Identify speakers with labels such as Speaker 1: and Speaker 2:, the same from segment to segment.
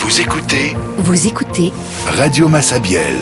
Speaker 1: Vous écoutez
Speaker 2: Radio Massabielle.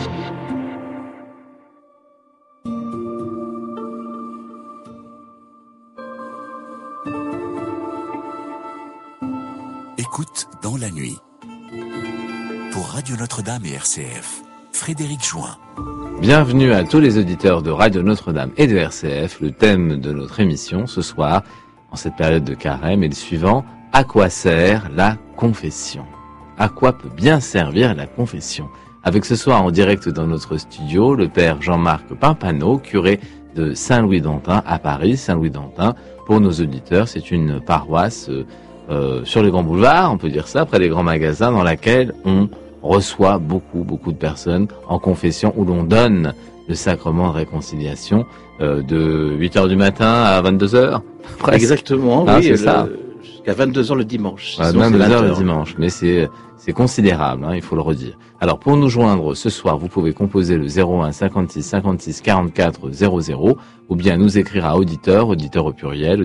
Speaker 2: Écoute dans la nuit. Pour Radio Notre-Dame et RCF, Frédéric Join.
Speaker 3: Bienvenue à tous les auditeurs de Radio Notre-Dame et de RCF. Le thème de notre émission ce soir, en cette période de carême, est le suivant: à quoi sert la confession? À quoi peut bien servir la confession? Avec ce soir en direct dans notre studio, le père Jean-Marc Pimpano, curé de Saint-Louis-d'Antin à Paris. Saint-Louis-d'Antin, pour nos auditeurs, c'est une paroisse sur les grands boulevards, on peut dire ça, près des grands magasins, dans laquelle on reçoit beaucoup de personnes en confession, où l'on donne le sacrement de réconciliation de 8h du matin à 22h. Presque.
Speaker 4: Exactement,
Speaker 3: oui,
Speaker 4: c'est
Speaker 3: ça.
Speaker 4: Jusqu'à 22h le dimanche.
Speaker 3: Même 22h le dimanche, mais c'est considérable, il faut le redire. Alors, pour nous joindre ce soir, vous pouvez composer le 01 56 56 44 00, ou bien nous écrire à auditeur au pluriel,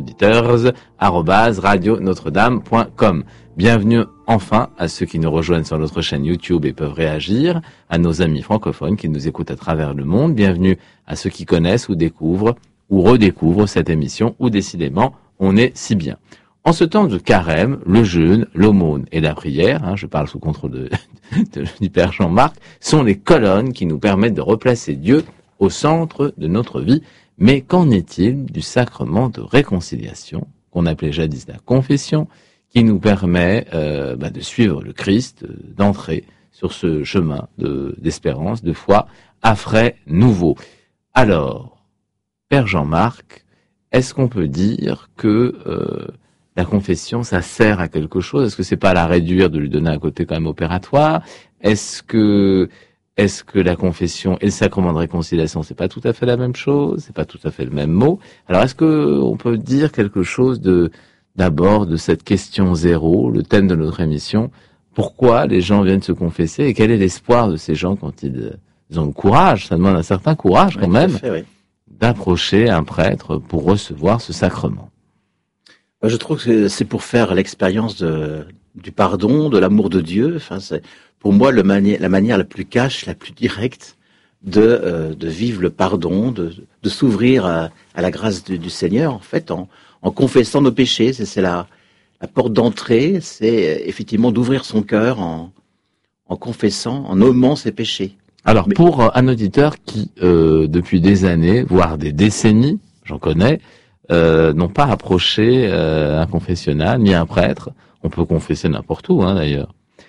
Speaker 3: auditeurs@radionotre-dame.com. Bienvenue enfin à ceux qui nous rejoignent sur notre chaîne YouTube et peuvent réagir, à nos amis francophones qui nous écoutent à travers le monde. Bienvenue à ceux qui connaissent ou découvrent ou redécouvrent cette émission, où décidément on est si bien. En ce temps de carême, le jeûne, l'aumône et la prière, je parle sous contrôle du père Jean-Marc, sont les colonnes qui nous permettent de replacer Dieu au centre de notre vie. Mais qu'en est-il du sacrement de réconciliation, qu'on appelait jadis la confession, qui nous permet de suivre le Christ, d'entrer sur ce chemin d'espérance, de foi, à frais nouveaux? Alors, père Jean-Marc, est-ce qu'on peut dire que la confession, ça sert à quelque chose? Est-ce que c'est pas à la réduire, de lui donner un côté quand même opératoire? Est-ce que la confession et le sacrement de réconciliation, c'est pas tout à fait la même chose? C'est pas tout à fait le même mot? Alors, est-ce que on peut dire quelque chose d'abord de cette question zéro, le thème de notre émission? Pourquoi les gens viennent se confesser, et quel est l'espoir de ces gens quand ils ont le courage? Ça demande un certain courage quand même, d'approcher un prêtre pour recevoir ce sacrement.
Speaker 4: Je trouve que c'est pour faire l'expérience du pardon, de l'amour de Dieu. Enfin, c'est pour moi la manière la plus cash, la plus directe de vivre le pardon, de s'ouvrir à la grâce du Seigneur, en fait, en confessant nos péchés. C'est la porte d'entrée, c'est effectivement d'ouvrir son cœur en confessant, en nommant ses péchés.
Speaker 3: Alors, pour un auditeur qui, depuis des années, voire des décennies, j'en connais, n'ont pas approché un confessionnal ni un prêtre, on peut confesser n'importe où d'ailleurs,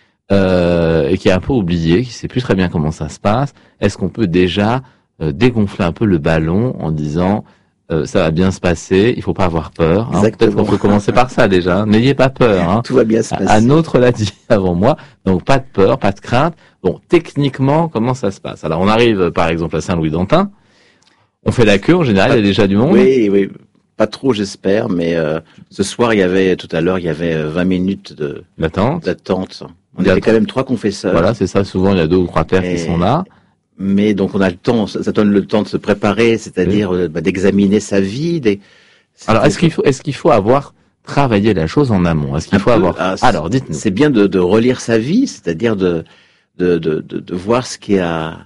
Speaker 3: et qui est un peu oublié, qui sait plus très bien comment ça se passe, est-ce qu'on peut déjà dégonfler un peu le ballon en disant ça va bien se passer, il faut pas avoir peur, peut-être qu'on peut commencer par ça déjà, n'ayez pas peur,
Speaker 4: tout va bien se passer.
Speaker 3: Un autre l'a dit avant moi, donc pas de peur, pas de crainte. Bon, techniquement, comment ça se passe? Alors on arrive par exemple à Saint-Louis-d'Antin, on fait la queue, en général il y a déjà du monde.
Speaker 4: Oui. Pas trop, j'espère, mais ce soir, il y avait 20 minutes d'attente. On avait quand même 3 confesseurs.
Speaker 3: Voilà, c'est ça. Souvent, il y a 2 ou 3 pères qui sont là.
Speaker 4: Mais donc, on a le temps, ça donne le temps de se préparer, c'est-à-dire d'examiner sa vie.
Speaker 3: Alors, est-ce qu'il faut avoir travaillé la chose en amont? Est-ce qu'il faut avoir... Alors, dites-nous.
Speaker 4: C'est bien de relire sa vie, c'est-à-dire de voir ce qui a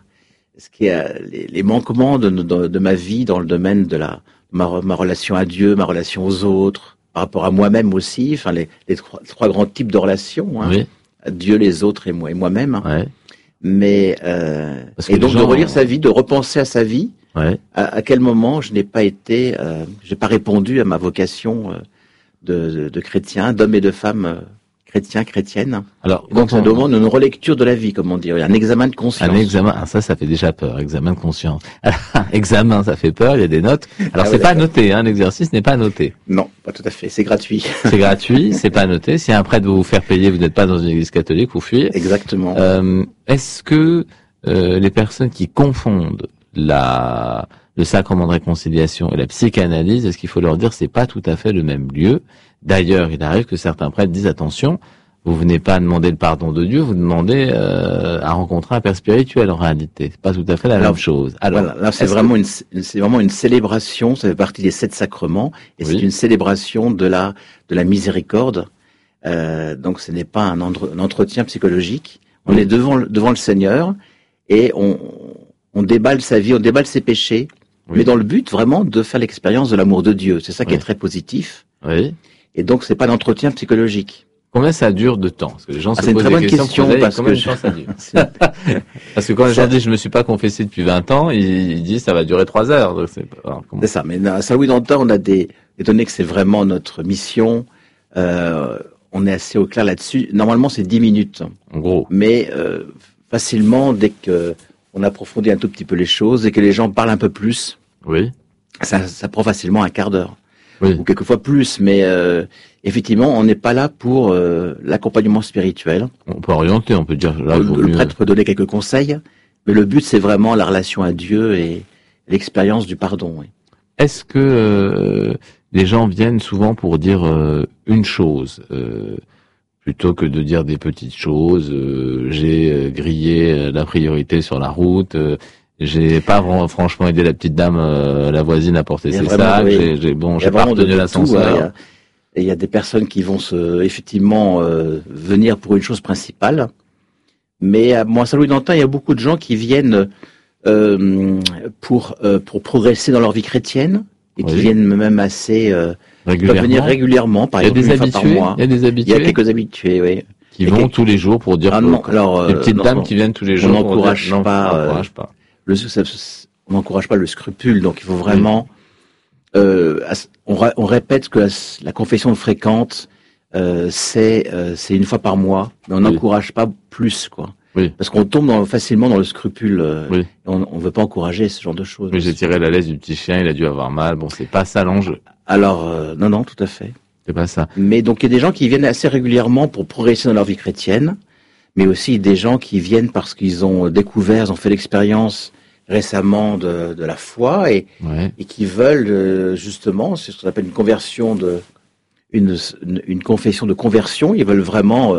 Speaker 4: les manquements de ma vie dans le domaine de ma relation à Dieu, ma relation aux autres, par rapport à moi-même aussi, enfin les 3 grands types de relations,
Speaker 3: oui.
Speaker 4: Dieu, les autres et moi-même.
Speaker 3: Ouais.
Speaker 4: Mais et donc de relire sa vie, de repenser à sa vie, à quel moment je n'ai pas répondu à ma vocation de chrétien, d'homme et de femme chrétienne.
Speaker 3: Alors,
Speaker 4: donc ça demande une relecture de la vie, comment dire, un examen de conscience.
Speaker 3: Un examen, ça fait déjà peur, examen de conscience. Examen, ça fait peur, il y a des notes. Alors c'est pas noté, l'exercice n'est pas noté.
Speaker 4: Non, pas tout à fait, c'est gratuit.
Speaker 3: C'est gratuit, c'est pas noté. Si un prêtre veut vous faire payer, vous n'êtes pas dans une église catholique, vous fuyez.
Speaker 4: Exactement.
Speaker 3: Est-ce que les personnes qui confondent le sacrement de réconciliation et la psychanalyse, est-ce qu'il faut leur dire c'est pas tout à fait le même lieu? D'ailleurs, il arrive que certains prêtres disent attention, vous venez pas demander le pardon de Dieu, vous demandez à rencontrer un père spirituel en réalité. C'est pas tout à fait la même chose. Alors,
Speaker 4: voilà, là c'est vraiment une célébration, ça fait partie des 7 sacrements, et c'est une célébration de la miséricorde. Donc ce n'est pas un entretien psychologique. On est devant le Seigneur et on déballe sa vie, on déballe ses péchés, mais dans le but vraiment de faire l'expérience de l'amour de Dieu. C'est ça qui est très positif.
Speaker 3: Oui.
Speaker 4: Et donc c'est pas d'entretien psychologique.
Speaker 3: Combien ça dure de temps? Parce que les gens se
Speaker 4: c'est une
Speaker 3: posent
Speaker 4: très bonne
Speaker 3: des questions.
Speaker 4: question parce
Speaker 3: combien
Speaker 4: que
Speaker 3: de temps ça dure? Parce que quand les gens disent je me suis pas confessé depuis 20 ans, ils disent ça va durer 3 heures. Donc
Speaker 4: c'est ça. Mais à Saint-Louis d'Antin, on a étant donné que c'est vraiment notre mission, on est assez au clair là-dessus. Normalement, c'est 10 minutes.
Speaker 3: En gros.
Speaker 4: Mais facilement, dès que on approfondit un tout petit peu les choses et que les gens parlent un peu plus,
Speaker 3: oui,
Speaker 4: ça prend facilement un quart d'heure.
Speaker 3: Oui.
Speaker 4: Ou quelquefois plus, mais effectivement, on n'est pas là pour l'accompagnement spirituel.
Speaker 3: On peut orienter, on peut dire. Là,
Speaker 4: le prêtre peut donner quelques conseils, mais le but, c'est vraiment la relation à Dieu et l'expérience du pardon. Oui.
Speaker 3: Est-ce que les gens viennent souvent pour dire une chose plutôt que de dire des petites choses? J'ai grillé la priorité sur la route. J'ai pas franchement aidé la petite dame, la voisine à porter ses sacs. Oui. J'ai pas retenu l'ascenseur.
Speaker 4: Il y a des personnes qui vont effectivement venir pour une chose principale. Mais à Saint-Louis d'Antin, il y a beaucoup de gens qui viennent pour progresser dans leur vie chrétienne et qui viennent même assez
Speaker 3: régulièrement.
Speaker 4: Venir régulièrement, par exemple, une fois par mois.
Speaker 3: Il y a des habitués.
Speaker 4: Il y a quelques habitués, oui.
Speaker 3: Qui vont tous les jours pour dire.
Speaker 4: Non, alors
Speaker 3: les petites dames qui viennent tous les jours.
Speaker 4: On n'encourage pas. On n'encourage pas le scrupule, donc il faut vraiment. On répète que la confession fréquente, c'est une fois par mois, mais on n'encourage pas plus, quoi.
Speaker 3: Oui.
Speaker 4: Parce qu'on tombe facilement dans le scrupule.
Speaker 3: Oui.
Speaker 4: On veut pas encourager ce genre de choses.
Speaker 3: Mais j'ai tiré la laisse du petit chien, il a dû avoir mal. Bon, c'est pas ça l'enjeu.
Speaker 4: Alors, non, tout à fait.
Speaker 3: C'est pas ça.
Speaker 4: Mais donc, il y a des gens qui viennent assez régulièrement pour progresser dans leur vie chrétienne, mais aussi des gens qui viennent parce qu'ils ont découvert, ils ont fait l'expérience récemment de la foi et qui veulent justement, c'est ce qu'on appelle une conversion une confession de conversion. Ils veulent vraiment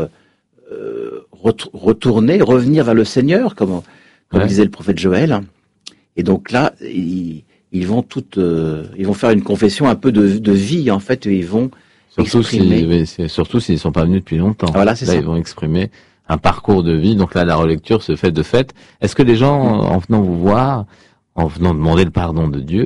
Speaker 4: revenir vers le Seigneur, comme disait le prophète Joël. Et donc là, ils vont faire une confession un peu de vie, en fait, et ils vont exprimer.
Speaker 3: Surtout s'ils sont pas venus depuis longtemps.
Speaker 4: Voilà, c'est
Speaker 3: là,
Speaker 4: ça.
Speaker 3: Ils vont exprimer un parcours de vie. Donc là, la relecture se fait de fait. Est-ce que les gens, en venant vous voir, en venant demander le pardon de Dieu,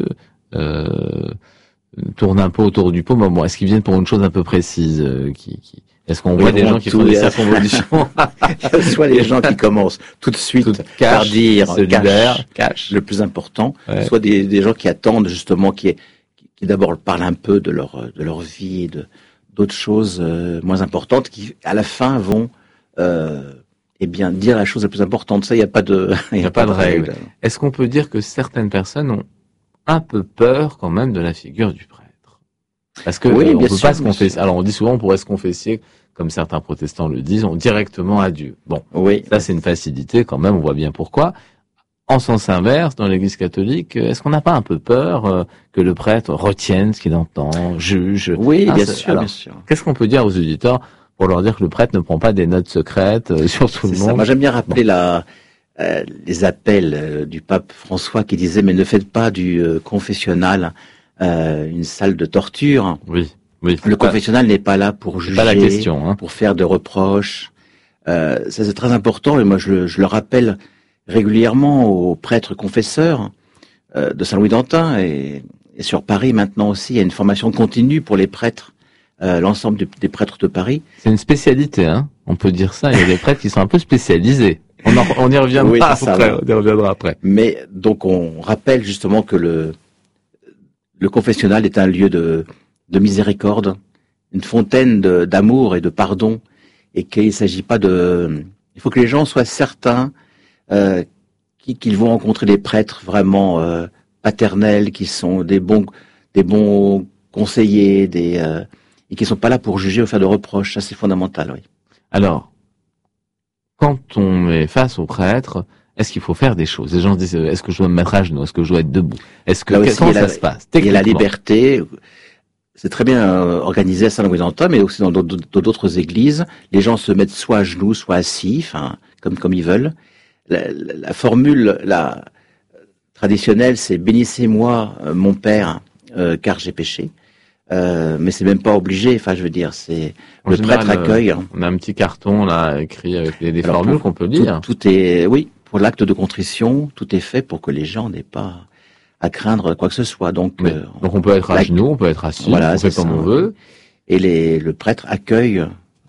Speaker 3: tournent un peu autour du pot? Bon, est-ce qu'ils viennent pour une chose un peu précise Est-ce qu'on voit des gens qui font des circonvolutions?
Speaker 4: Soit les gens qui commencent tout de suite par dire cache, le plus important, soit des gens qui attendent justement, qui d'abord parlent un peu de leur vie et d'autres choses moins importantes, qui à la fin vont dire la chose la plus importante. Ça, il n'y a pas de règle.
Speaker 3: Est-ce qu'on peut dire que certaines personnes ont un peu peur quand même de la figure du prêtre? Parce que on peut pas se confesser. Alors on dit souvent on pourrait se confesser, comme certains protestants le disent, directement à Dieu. Bon, ça c'est une facilité quand même, on voit bien pourquoi. En sens inverse, dans l'Église catholique, est-ce qu'on n'a pas un peu peur que le prêtre retienne ce qu'il entend, juge?
Speaker 4: Oui, bien sûr.
Speaker 3: Qu'est-ce qu'on peut dire aux auditeurs pour leur dire que le prêtre ne prend pas des notes secrètes sur tout le monde?
Speaker 4: Moi j'aime bien rappeler les appels du pape François qui disait mais ne faites pas du confessionnal une salle de torture.
Speaker 3: Oui.
Speaker 4: Le confessionnal n'est pas là pour juger,
Speaker 3: pas la question,
Speaker 4: pour faire de reproches. Ça c'est très important et moi je le rappelle régulièrement aux prêtres confesseurs de Saint-Louis d'Antin et sur Paris maintenant aussi. Il y a une formation continue pour les prêtres, l'ensemble des prêtres de Paris.
Speaker 3: C'est une spécialité, on peut dire ça. Il y a des prêtres qui sont un peu spécialisés. On y reviendra après.
Speaker 4: Mais donc on rappelle justement que le confessionnal est un lieu de miséricorde, une fontaine d'amour et de pardon, et qu'il ne s'agit pas il faut que les gens soient certains qu'ils vont rencontrer des prêtres vraiment paternels, qui sont des bons conseillers, et qui ne sont pas là pour juger ou faire de reproches. Ça, c'est fondamental, oui.
Speaker 3: Alors, quand on est face au prêtre, est-ce qu'il faut faire des choses? Les gens disent, est-ce que je dois me mettre à genoux? Est-ce que je dois être debout? Comment ça se passe?
Speaker 4: Il y a la liberté. C'est très bien organisé à Saint-Louis d'Antin, mais aussi dans d'autres églises. Les gens se mettent soit à genoux, soit assis, comme ils veulent. La formule traditionnelle, c'est bénissez-moi, mon Père, car j'ai péché. mais c'est même pas obligé. Enfin, je veux dire, c'est
Speaker 3: En
Speaker 4: le
Speaker 3: général,
Speaker 4: prêtre accueille.
Speaker 3: On a un petit carton là écrit avec des
Speaker 4: Alors,
Speaker 3: formules qu'on peut lire.
Speaker 4: Tout est, oui, pour l'acte de contrition, tout est fait pour que les gens n'aient pas à craindre quoi que ce soit. Donc,
Speaker 3: Oui. Donc on peut être à genoux, on peut être assis,
Speaker 4: voilà,
Speaker 3: on fait
Speaker 4: c'est
Speaker 3: comme
Speaker 4: ça.
Speaker 3: on veut.
Speaker 4: Et le prêtre accueille,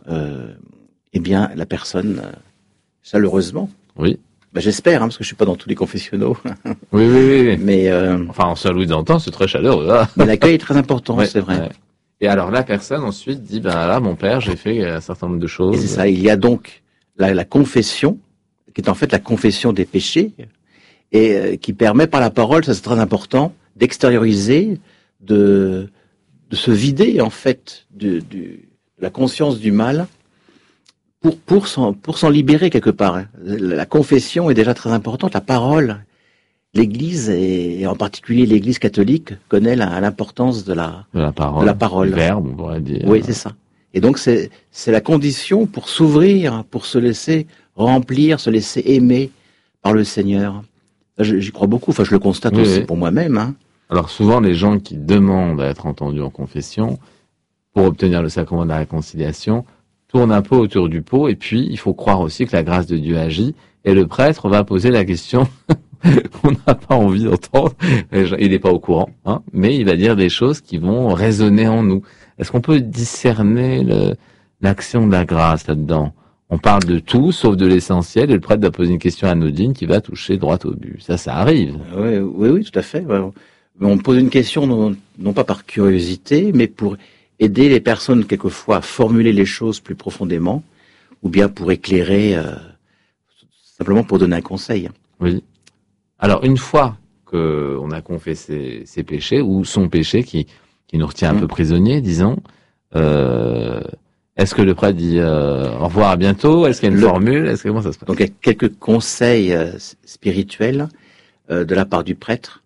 Speaker 4: eh bien, la personne chaleureusement.
Speaker 3: Oui.
Speaker 4: Ben, j'espère, parce que je suis pas dans tous les confessionnaux.
Speaker 3: Oui.
Speaker 4: Mais,
Speaker 3: Enfin, en Saint-Louis d'antan, c'est très chaleureux. Hein.
Speaker 4: mais l'accueil est très important,
Speaker 3: Ouais,
Speaker 4: c'est vrai.
Speaker 3: ouais. Et alors la personne ensuite dit, ben là, mon père, j'ai fait un certain nombre de choses.
Speaker 4: Et c'est ça. Il y a donc la confession, qui est en fait la confession des péchés, et qui permet par la parole, ça c'est très important, d'extérioriser, de se vider en fait de la conscience du mal pour s'en libérer quelque part. La confession est déjà très importante. La parole, l'Église et en particulier l'Église catholique connaît l'importance de la parole.
Speaker 3: Du verbe, on pourrait dire.
Speaker 4: Oui, c'est ça. Et donc c'est la condition pour s'ouvrir, pour se laisser remplir, se laisser aimer par le Seigneur. J'y crois beaucoup. Enfin, je le constate aussi pour moi-même. Hein.
Speaker 3: Alors souvent, les gens qui demandent à être entendus en confession pour obtenir le sacrement de la réconciliation tournent un peu autour du pot. Et puis, il faut croire aussi que la grâce de Dieu agit. Et le prêtre va poser la question qu'on n'a pas envie d'entendre. Il n'est pas au courant, hein, mais il va dire des choses qui vont résonner en nous. Est-ce qu'on peut discerner l'action de la grâce là-dedans? On parle de tout, sauf de l'essentiel, et le prêtre va poser une question anodine qui va toucher droit au but. Ça arrive.
Speaker 4: Oui, tout à fait. On pose une question non pas par curiosité, mais pour aider les personnes quelquefois à formuler les choses plus profondément, ou bien pour éclairer, simplement pour donner un conseil.
Speaker 3: Oui. Alors, une fois qu'on a confessé ses péchés, ou son péché qui nous retient un peu prisonniers, disons, est-ce que le prêtre dit au revoir, à bientôt? Est-ce qu'il y a une formule? Comment ça se passe?
Speaker 4: Donc, il y a quelques conseils spirituels de la part du prêtre.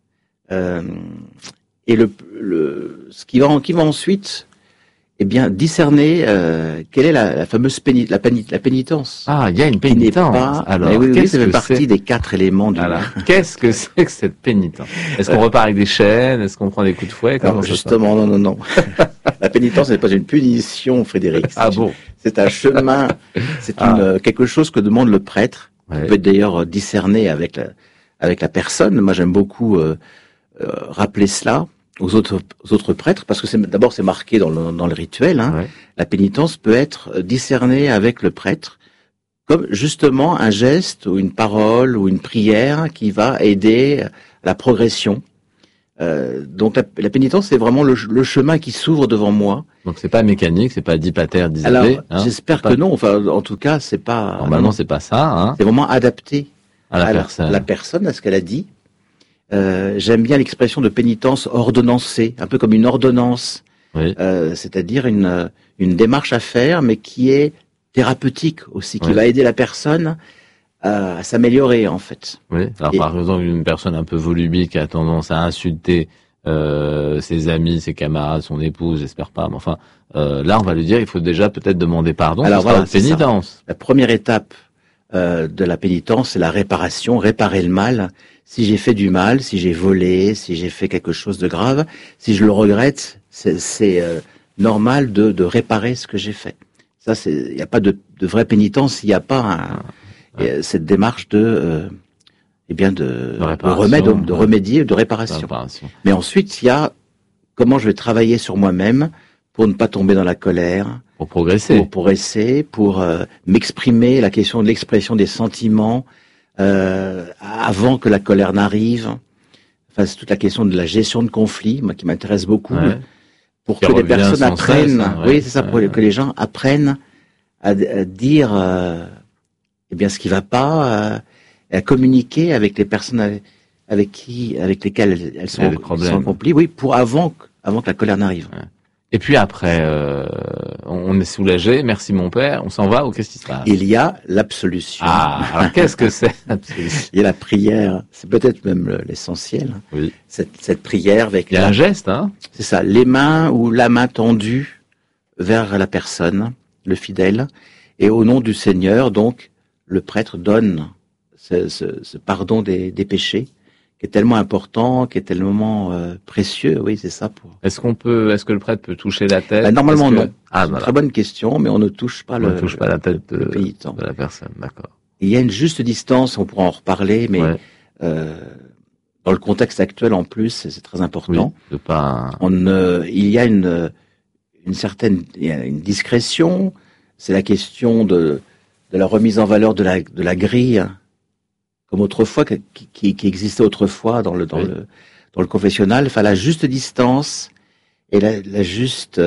Speaker 4: Et ce qui va ensuite, eh bien, discerner quelle est la fameuse pénitence.
Speaker 3: Ah, il y a une pénitence.
Speaker 4: Alors, oui, ça fait partie des 4 éléments du.
Speaker 3: Qu'est-ce que c'est que cette pénitence? Est-ce qu'on repart avec des chaînes? Est-ce qu'on prend des coups de fouet?
Speaker 4: Non, justement, non. La pénitence n'est pas une punition, Frédéric.
Speaker 3: Bon.
Speaker 4: C'est un chemin. C'est quelque chose que demande le prêtre. Ouais. Qui peut être d'ailleurs discerné avec la personne. Moi, j'aime beaucoup rappeler cela aux autres prêtres, parce que d'abord c'est marqué dans le rituel. Hein. Ouais. La pénitence peut être discernée avec le prêtre comme justement un geste ou une parole ou une prière qui va aider à la progression. Donc la pénitence, c'est vraiment le chemin qui s'ouvre devant moi.
Speaker 3: Donc c'est pas mécanique, c'est pas dit pater, dit
Speaker 4: Alors j'espère que non. Enfin, en tout cas, c'est pas.
Speaker 3: Normalement, c'est pas ça. Hein.
Speaker 4: C'est vraiment adapté
Speaker 3: à
Speaker 4: la personne, à ce qu'elle a dit. J'aime bien l'expression de pénitence ordonnancée, un peu comme une ordonnance, oui. C'est-à-dire une démarche à faire, mais qui est thérapeutique aussi, qui va aider la personne à s'améliorer en fait.
Speaker 3: Oui. Alors par exemple, une personne un peu volubique qui a tendance à insulter ses amis, ses camarades, son épouse, j'espère pas, mais enfin, là on va lui dire, il faut déjà peut-être demander pardon.
Speaker 4: Alors voilà,
Speaker 3: pénitence.
Speaker 4: La première étape de la pénitence, c'est la réparation, réparer le mal. Si j'ai fait du mal, si j'ai volé, si j'ai fait quelque chose de grave, si je le regrette, c'est normal de réparer ce que j'ai fait. Ça, il n'y a pas de vraie pénitence, s'il n'y a pas cette démarche de remède, de remédier, de réparation. Mais ensuite, il y a comment je vais travailler sur moi-même pour ne pas tomber dans la colère.
Speaker 3: Pour progresser.
Speaker 4: Pour m'exprimer, la question de l'expression des sentiments, avant que la colère n'arrive. Enfin, c'est toute la question de la gestion de conflits, moi, qui m'intéresse beaucoup. Ouais. Pour que les personnes apprennent, pour que les gens apprennent à dire, ce qui va pas, à communiquer avec les personnes avec lesquelles elles sont en conflit, avant que la colère n'arrive.
Speaker 3: Ouais. Et puis après, on est soulagé, merci mon père, on s'en va ou qu'est-ce qui se passe?
Speaker 4: Il y a l'absolution.
Speaker 3: Ah, alors qu'est-ce que c'est l'absolution?
Speaker 4: Il y a la prière, c'est peut-être même l'essentiel.
Speaker 3: Oui.
Speaker 4: Cette prière avec.
Speaker 3: Il y a un geste, hein?
Speaker 4: C'est ça, les mains ou la main tendue vers la personne, le fidèle, et au nom du Seigneur, donc, le prêtre donne ce pardon des péchés qui est tellement important, qui est tellement précieux. Oui, c'est ça.
Speaker 3: Est-ce que le prêtre peut toucher la tête?
Speaker 4: Normalement, non.
Speaker 3: Ah,
Speaker 4: c'est une très bonne question, mais on ne touche pas
Speaker 3: on ne touche pas la tête
Speaker 4: le pénitent.
Speaker 3: de la personne, d'accord.
Speaker 4: Il y a une juste distance, on pourra en reparler, mais
Speaker 3: Ouais.
Speaker 4: dans le contexte actuel en plus, c'est très important.
Speaker 3: Oui, de pas...
Speaker 4: Il y a une discrétion. C'est la question de la remise en valeur de la grille, comme autrefois, qui existait autrefois dans le confessionnal. Enfin, la juste distance et la juste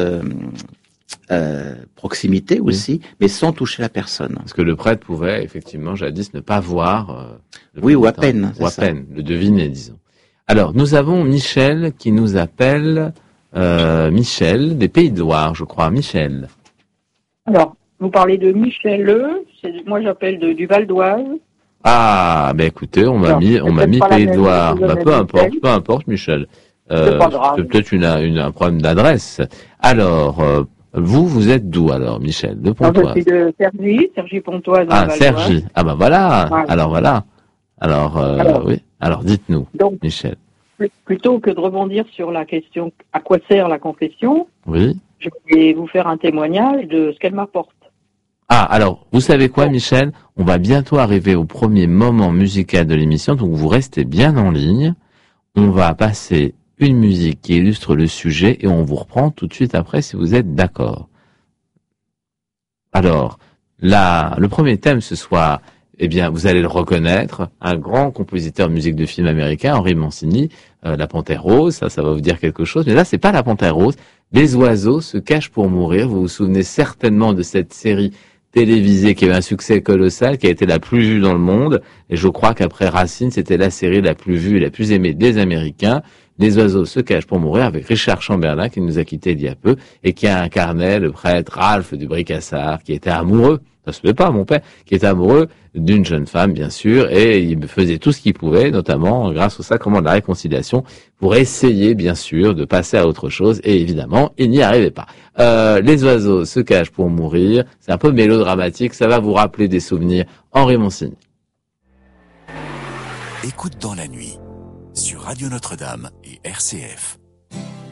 Speaker 4: proximité aussi, mais sans toucher la personne.
Speaker 3: Parce que le prêtre pouvait effectivement jadis ne pas voir.
Speaker 4: Oui, ou à peine.
Speaker 3: Ou à peine, le deviner, disons. Alors, nous avons Michel qui nous appelle. Michel des Pays de Loire, je crois. Michel.
Speaker 1: Alors, vous parlez de Michel, moi j'appelle du Val d'Oise.
Speaker 3: Ah, ben écoutez, on m'a mis Pays de Loire. Bah, peu importe, Michel.
Speaker 1: C'est pas grave.
Speaker 3: C'est peut-être un problème d'adresse. Alors, vous êtes d'où alors, Michel? De Pontoise.
Speaker 1: Je suis de Cergy Pontoise.
Speaker 3: Ah, Cergy. Ah bah voilà.
Speaker 1: Ouais.
Speaker 3: Alors voilà. Alors, oui. Alors dites-nous,
Speaker 1: Donc,
Speaker 3: Michel.
Speaker 1: Plutôt que de rebondir sur la question à quoi sert la confession,
Speaker 3: Oui.
Speaker 1: je vais vous faire un témoignage de ce qu'elle m'apporte.
Speaker 3: Ah, alors, vous savez quoi, Michel? On va bientôt arriver au premier moment musical de l'émission, donc vous restez bien en ligne. On va passer une musique qui illustre le sujet et on vous reprend tout de suite après si vous êtes d'accord. Alors, le premier thème ce soir, eh bien, vous allez le reconnaître, un grand compositeur de musique de film américain, Henry Mancini, La Panthère Rose, ça va vous dire quelque chose, mais là, c'est pas La Panthère Rose. Les oiseaux se cachent pour mourir. Vous vous souvenez certainement de cette série télévisée qui avait un succès colossal, qui a été la plus vue dans le monde, et je crois qu'après Racine, c'était la série la plus vue et la plus aimée des Américains. Les oiseaux se cachent pour mourir, avec Richard Chamberlain, qui nous a quittés il y a peu, et qui incarnait le prêtre Ralph du Bricassard, qui était amoureux, ça se fait pas, mon père, qui était amoureux d'une jeune femme, bien sûr, et il faisait tout ce qu'il pouvait, notamment grâce au sacrement de la réconciliation, pour essayer, bien sûr, de passer à autre chose, et évidemment, il n'y arrivait pas. Les oiseaux se cachent pour mourir, c'est un peu mélodramatique, ça va vous rappeler des souvenirs. Henri Mancini.
Speaker 2: Écoute dans la nuit, sur Radio Notre-Dame et RCF.